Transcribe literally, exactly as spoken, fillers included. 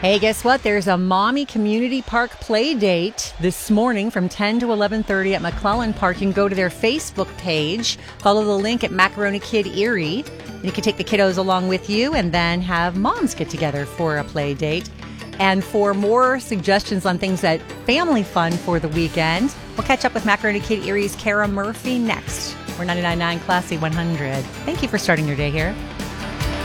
Hey, guess what? There's a Mommy Community Park play date this morning from ten to eleven thirty at McClellan Park. You can go to their Facebook page, follow the link at Macaroni Kid Erie. You can take the kiddos along with you and then have moms get together for a play date. And for more suggestions on things that family fun for the weekend, we'll catch up with Macaroni Kid Erie's Kara Murphy next. We're ninety-nine point nine Classy one hundred. Thank you for starting your day here.